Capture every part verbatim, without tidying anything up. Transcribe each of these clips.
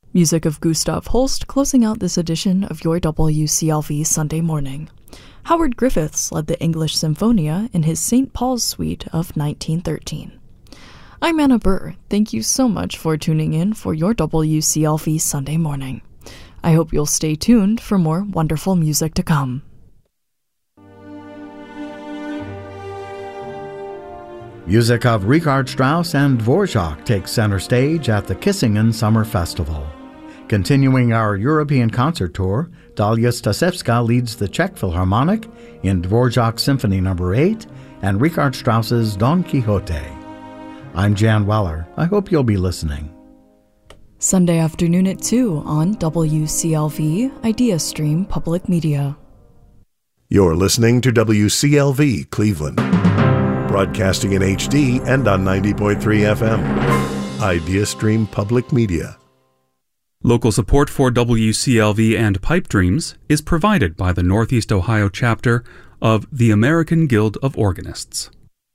Music of Gustav Holst closing out this edition of your W C L V Sunday morning. Howard Griffiths led the English Symphonia in his Saint Paul's Suite of nineteen thirteen. I'm Anna Burr. Thank you so much for tuning in for your W C L V Sunday morning. I hope you'll stay tuned for more wonderful music to come. Music of Richard Strauss and Dvorak takes center stage at the Kissingen Summer Festival. Continuing our European concert tour, Dalia Stasevska leads the Czech Philharmonic in Dvorak's Symphony Number eight and Richard Strauss's Don Quixote. I'm Jan Weller. I hope you'll be listening. Sunday afternoon at two on W C L V Idea Stream Public Media. You're listening to W C L V Cleveland, broadcasting in H D and on ninety point three F M. Idea Stream Public Media. Local support for W C L V and Pipe Dreams is provided by the Northeast Ohio chapter of the American Guild of Organists.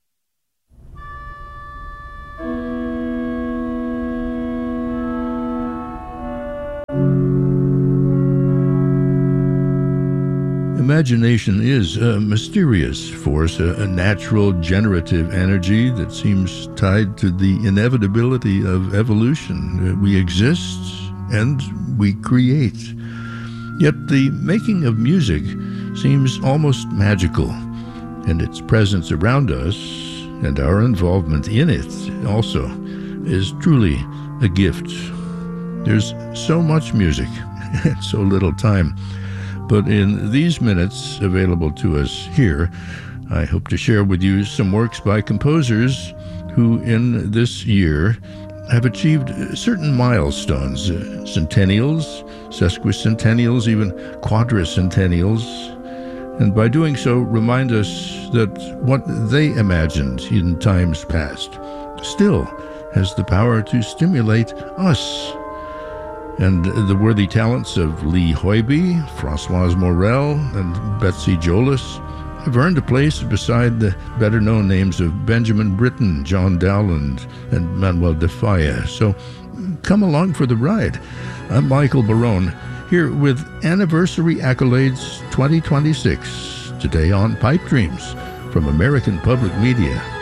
Imagination is a mysterious force, a, a natural generative energy that seems tied to the inevitability of evolution. We exist and we create. Yet the making of music seems almost magical, and its presence around us and our involvement in it also is truly a gift. There's so much music and so little time. But in these minutes available to us here, I hope to share with you some works by composers who in this year have achieved certain milestones, uh, centennials, sesquicentennials, even quadricentennials, and by doing so remind us that what they imagined in times past still has the power to stimulate us. And the worthy talents of Lee Hoiby, Françoise Morel, and Betsy Jolis have earned a place beside the better-known names of Benjamin Britten, John Dowland, and Manuel de Falla. So come along for the ride. I'm Michael Barone, here with Anniversary Accolades twenty twenty-six, today on Pipe Dreams from American Public Media.